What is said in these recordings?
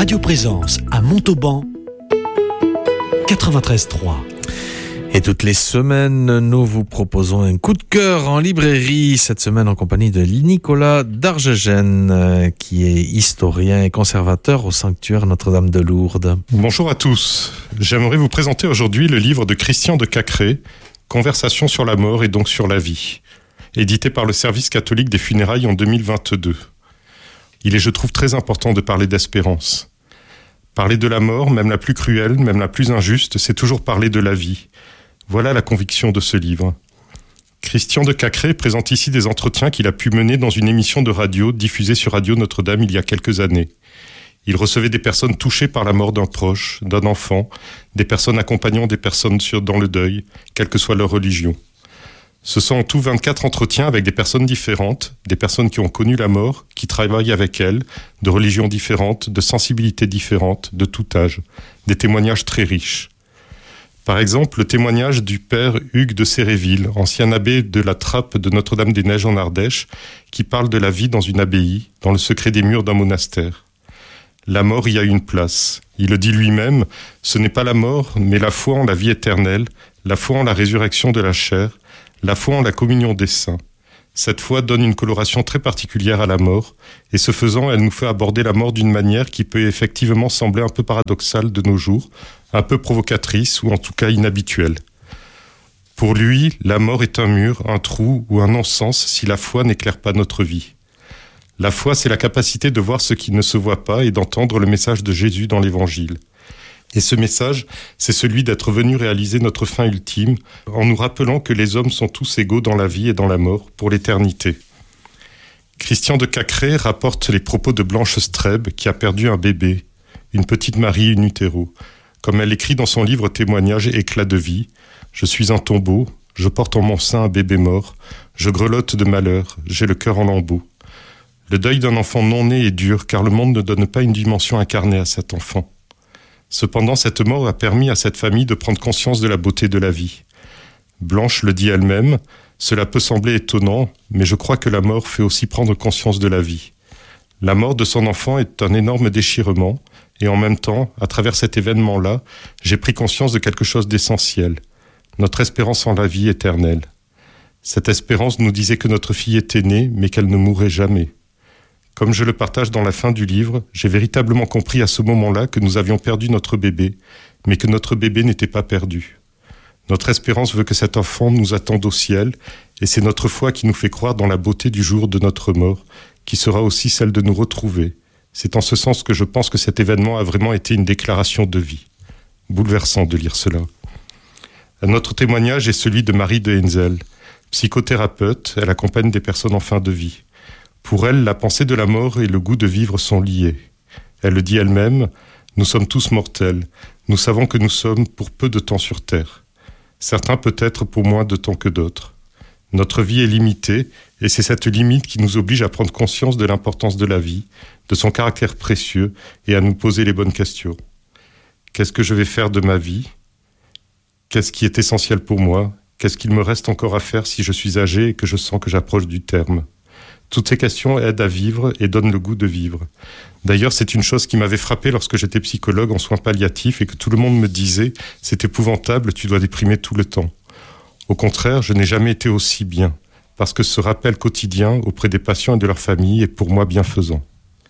Radio Présence à Montauban, 93.3. Et toutes les semaines, nous vous proposons un coup de cœur en librairie. Cette semaine, en compagnie de Nicolas Dargegène, qui est historien et conservateur au sanctuaire Notre-Dame de Lourdes. Bonjour à tous. J'aimerais vous présenter aujourd'hui le livre de Christian de Cacré, Conversation sur la mort et donc sur la vie, édité par le Service catholique des funérailles en 2022. Il est, je trouve, très important de parler d'espérance. Parler de la mort, même la plus cruelle, même la plus injuste, c'est toujours parler de la vie. Voilà la conviction de ce livre. Christian de Cacré présente ici des entretiens qu'il a pu mener dans une émission de radio diffusée sur Radio Notre-Dame il y a quelques années. Il recevait des personnes touchées par la mort d'un proche, d'un enfant, des personnes accompagnant des personnes dans le deuil, quelle que soit leur religion. Ce sont en tout 24 entretiens avec des personnes différentes, des personnes qui ont connu la mort, qui travaillent avec elles, de religions différentes, de sensibilités différentes, de tout âge. Des témoignages très riches. Par exemple, le témoignage du père Hugues de Séréville, ancien abbé de la Trappe de Notre-Dame-des-Neiges en Ardèche, qui parle de la vie dans une abbaye, dans le secret des murs d'un monastère. La mort y a une place. Il le dit lui-même, ce n'est pas la mort, mais la foi en la vie éternelle, la foi en la résurrection de la chair, la foi en la communion des saints. Cette foi donne une coloration très particulière à la mort, et ce faisant, elle nous fait aborder la mort d'une manière qui peut effectivement sembler un peu paradoxale de nos jours, un peu provocatrice ou en tout cas inhabituelle. Pour lui, la mort est un mur, un trou ou un non-sens si la foi n'éclaire pas notre vie. La foi, c'est la capacité de voir ce qui ne se voit pas et d'entendre le message de Jésus dans l'Évangile. Et ce message, c'est celui d'être venu réaliser notre fin ultime en nous rappelant que les hommes sont tous égaux dans la vie et dans la mort pour l'éternité. Christian de Cacré rapporte les propos de Blanche Streb qui a perdu un bébé, une petite Marie in utero. Comme elle écrit dans son livre Témoignages et éclats de vie, « Je suis un tombeau, je porte en mon sein un bébé mort, je grelotte de malheur, j'ai le cœur en lambeaux. » Le deuil d'un enfant non né est dur car le monde ne donne pas une dimension incarnée à cet enfant. Cependant, cette mort a permis à cette famille de prendre conscience de la beauté de la vie. Blanche le dit elle-même, cela peut sembler étonnant, mais je crois que la mort fait aussi prendre conscience de la vie. La mort de son enfant est un énorme déchirement, et en même temps, à travers cet événement-là, j'ai pris conscience de quelque chose d'essentiel, notre espérance en la vie éternelle. Cette espérance nous disait que notre fille était née, mais qu'elle ne mourrait jamais. Comme je le partage dans la fin du livre, j'ai véritablement compris à ce moment-là que nous avions perdu notre bébé, mais que notre bébé n'était pas perdu. Notre espérance veut que cet enfant nous attende au ciel, et c'est notre foi qui nous fait croire dans la beauté du jour de notre mort, qui sera aussi celle de nous retrouver. C'est en ce sens que je pense que cet événement a vraiment été une déclaration de vie. Bouleversant de lire cela. Un autre témoignage est celui de Marie de Henzel. Psychothérapeute, elle accompagne des personnes en fin de vie. Pour elle, la pensée de la mort et le goût de vivre sont liés. Elle le dit elle-même, « Nous sommes tous mortels. Nous savons que nous sommes pour peu de temps sur Terre. Certains peut-être pour moins de temps que d'autres. Notre vie est limitée, et c'est cette limite qui nous oblige à prendre conscience de l'importance de la vie, de son caractère précieux, et à nous poser les bonnes questions. Qu'est-ce que je vais faire de ma vie ? Qu'est-ce qui est essentiel pour moi ? Qu'est-ce qu'il me reste encore à faire si je suis âgé et que je sens que j'approche du terme ? Toutes ces questions aident à vivre et donnent le goût de vivre. D'ailleurs, c'est une chose qui m'avait frappé lorsque j'étais psychologue en soins palliatifs et que tout le monde me disait « C'est épouvantable, tu dois déprimer tout le temps ». Au contraire, je n'ai jamais été aussi bien, parce que ce rappel quotidien auprès des patients et de leurs familles est pour moi bienfaisant.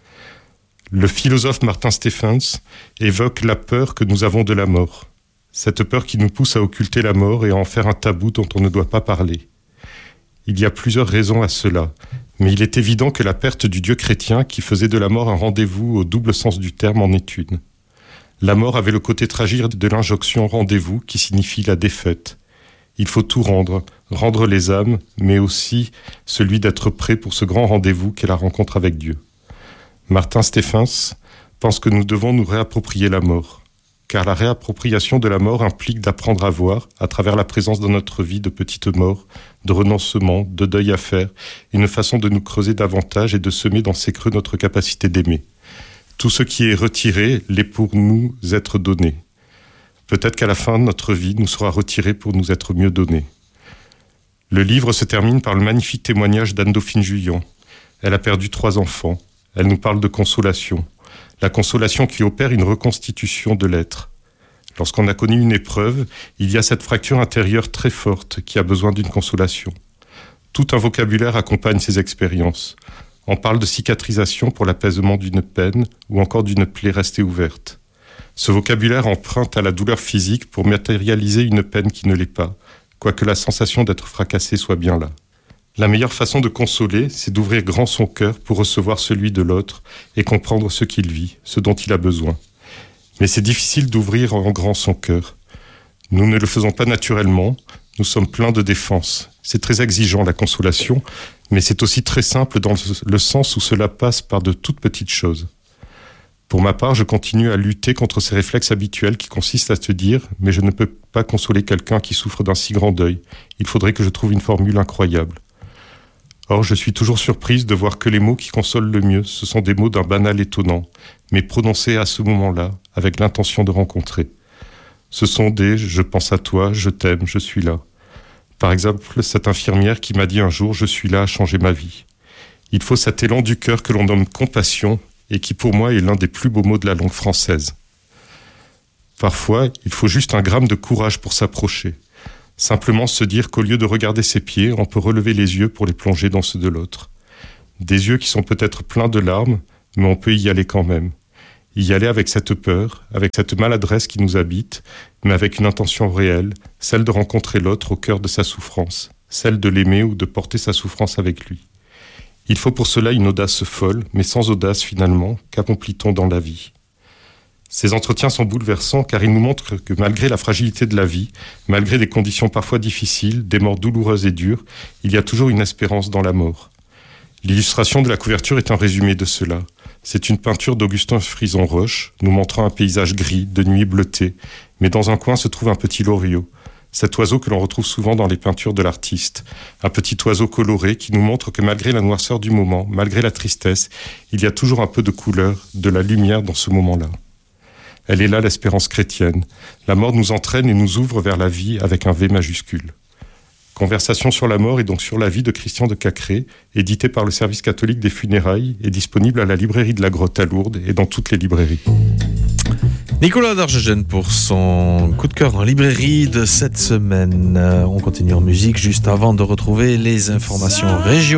Le philosophe Martin Stephens évoque la peur que nous avons de la mort. Cette peur qui nous pousse à occulter la mort et à en faire un tabou dont on ne doit pas parler. Il y a plusieurs raisons à cela. Mais il est évident que la perte du Dieu chrétien qui faisait de la mort un rendez-vous au double sens du terme en est une. La mort avait le côté tragique de l'injonction rendez-vous qui signifie la défaite. Il faut tout rendre, rendre les âmes, mais aussi celui d'être prêt pour ce grand rendez-vous qu'est la rencontre avec Dieu. Martin Stephens pense que nous devons nous réapproprier la mort, car la réappropriation de la mort implique d'apprendre à voir, à travers la présence dans notre vie de petites morts, de renoncements, de deuil à faire, une façon de nous creuser davantage et de semer dans ces creux notre capacité d'aimer. Tout ce qui est retiré l'est pour nous être donné. Peut-être qu'à la fin de notre vie, nous sera retiré pour nous être mieux donné. Le livre se termine par le magnifique témoignage d'Anne-Dauphine Juillan. Elle a perdu 3 enfants. Elle nous parle de consolation. La consolation qui opère une reconstitution de l'être. Lorsqu'on a connu une épreuve, il y a cette fracture intérieure très forte qui a besoin d'une consolation. Tout un vocabulaire accompagne ces expériences. On parle de cicatrisation pour l'apaisement d'une peine ou encore d'une plaie restée ouverte. Ce vocabulaire emprunte à la douleur physique pour matérialiser une peine qui ne l'est pas, quoique la sensation d'être fracassé soit bien là. La meilleure façon de consoler, c'est d'ouvrir grand son cœur pour recevoir celui de l'autre et comprendre ce qu'il vit, ce dont il a besoin. Mais c'est difficile d'ouvrir en grand son cœur. Nous ne le faisons pas naturellement, nous sommes pleins de défense. C'est très exigeant la consolation, mais c'est aussi très simple dans le sens où cela passe par de toutes petites choses. Pour ma part, je continue à lutter contre ces réflexes habituels qui consistent à se dire « mais je ne peux pas consoler quelqu'un qui souffre d'un si grand deuil. Il faudrait que je trouve une formule incroyable. » Or, je suis toujours surprise de voir que les mots qui consolent le mieux, ce sont des mots d'un banal étonnant, mais prononcés à ce moment-là, avec l'intention de rencontrer. Ce sont des « je pense à toi, je t'aime, je suis là ». Par exemple, cette infirmière qui m'a dit un jour « je suis là à changer ma vie ». Il faut cet élan du cœur que l'on nomme compassion et qui pour moi est l'un des plus beaux mots de la langue française. Parfois, il faut juste un gramme de courage pour s'approcher. Simplement se dire qu'au lieu de regarder ses pieds, on peut relever les yeux pour les plonger dans ceux de l'autre. Des yeux qui sont peut-être pleins de larmes, mais on peut y aller quand même. Y aller avec cette peur, avec cette maladresse qui nous habite, mais avec une intention réelle, celle de rencontrer l'autre au cœur de sa souffrance, celle de l'aimer ou de porter sa souffrance avec lui. Il faut pour cela une audace folle, mais sans audace finalement, qu'accomplit-on dans la vie ? Ces entretiens sont bouleversants car ils nous montrent que malgré la fragilité de la vie, malgré des conditions parfois difficiles, des morts douloureuses et dures, il y a toujours une espérance dans la mort. L'illustration de la couverture est un résumé de cela. C'est une peinture d'Augustin Frison-Roche, nous montrant un paysage gris, de nuit bleutée, mais dans un coin se trouve un petit loriot. Cet oiseau que l'on retrouve souvent dans les peintures de l'artiste. Un petit oiseau coloré qui nous montre que malgré la noirceur du moment, malgré la tristesse, il y a toujours un peu de couleur, de la lumière dans ce moment-là. Elle est là l'espérance chrétienne. La mort nous entraîne et nous ouvre vers la vie avec un V majuscule. Conversation sur la mort et donc sur la vie de Christian de Cacré, édité par le service catholique des funérailles et disponible à la librairie de la Grotte à Lourdes et dans toutes les librairies. Nicolas Dargegène pour son coup de cœur en librairie de cette semaine. On continue en musique juste avant de retrouver les informations régionales.